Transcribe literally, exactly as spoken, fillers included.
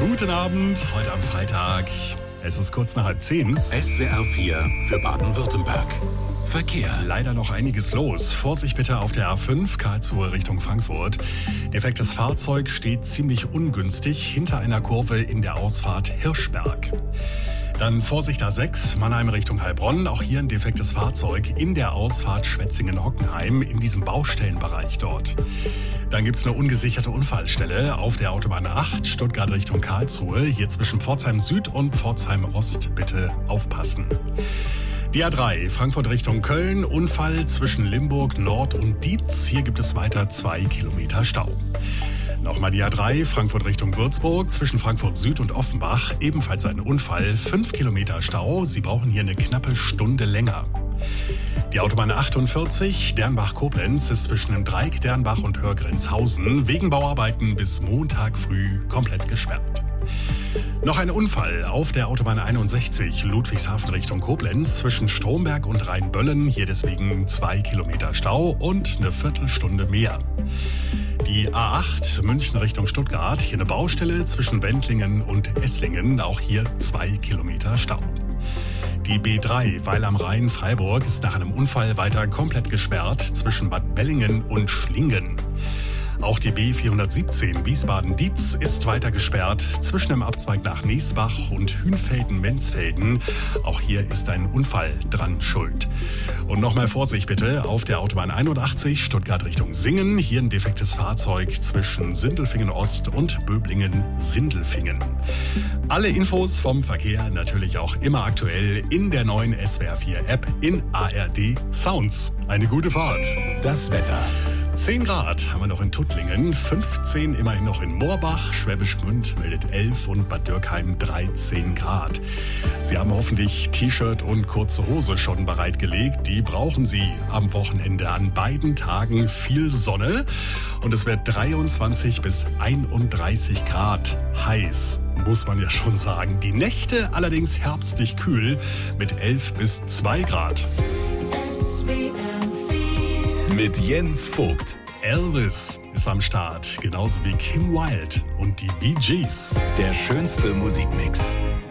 Guten Abend, heute am Freitag. Es ist kurz nach halb zehn. S W R vier für Baden-Württemberg. Verkehr. Leider noch einiges los. Vorsicht bitte auf der A fünf, Karlsruhe Richtung Frankfurt. Defektes Fahrzeug steht ziemlich ungünstig hinter einer Kurve in der Ausfahrt Hirschberg. Dann Vorsicht A sechs, Mannheim Richtung Heilbronn. Auch hier ein defektes Fahrzeug in der Ausfahrt Schwetzingen-Hockenheim in diesem Baustellenbereich dort. Dann gibt es eine ungesicherte Unfallstelle auf der Autobahn acht, Stuttgart Richtung Karlsruhe. Hier zwischen Pforzheim Süd und Pforzheim Ost bitte aufpassen. Die A drei, Frankfurt Richtung Köln, Unfall zwischen Limburg Nord und Dietz. Hier gibt es weiter zwei Kilometer Stau. Nochmal die A drei, Frankfurt Richtung Würzburg, zwischen Frankfurt Süd und Offenbach. Ebenfalls ein Unfall, fünf Kilometer Stau. Sie brauchen hier eine knappe Stunde länger. Die Autobahn achtundvierzig, Dernbach-Koblenz, ist zwischen dem Dreieck Dernbach und Hörgrenzhausen wegen Bauarbeiten bis Montag früh komplett gesperrt. Noch ein Unfall auf der Autobahn einundsechzig, Ludwigshafen Richtung Koblenz, zwischen Stromberg und Rheinböllen. Hier deswegen zwei Kilometer Stau und eine Viertelstunde mehr. Die A acht, München Richtung Stuttgart, hier eine Baustelle zwischen Wendlingen und Esslingen. Auch hier zwei Kilometer Stau. Die B drei, Weil am Rhein, Freiburg, ist nach einem Unfall weiter komplett gesperrt zwischen Bad Bellingen und Schlingen. Auch die B vierhundertsiebzehn Wiesbaden-Dietz ist weiter gesperrt zwischen dem Abzweig nach Neesbach und Hünfelden-Menzfelden. Auch hier ist ein Unfall dran schuld. Und nochmal Vorsicht bitte auf der Autobahn einundachtzig Stuttgart Richtung Singen. Hier ein defektes Fahrzeug zwischen Sindelfingen Ost und Böblingen-Sindelfingen. Alle Infos vom Verkehr natürlich auch immer aktuell in der neuen S W R vier App in A R D Sounds. Eine gute Fahrt. Das Wetter. zehn Grad haben wir noch in Tuttlingen, fünfzehn immerhin noch in Moorbach, Schwäbisch Gmünd meldet elf und Bad Dürkheim dreizehn Grad. Sie haben hoffentlich T-Shirt und kurze Hose schon bereitgelegt. Die brauchen Sie am Wochenende. An beiden Tagen viel Sonne und es wird dreiundzwanzig bis einunddreißig Grad heiß. Muss man ja schon sagen. Die Nächte allerdings herbstlich kühl mit elf bis zwei Grad. Mit Jens Vogt. Elvis ist am Start, genauso wie Kim Wilde und die Bee Gees. Der schönste Musikmix.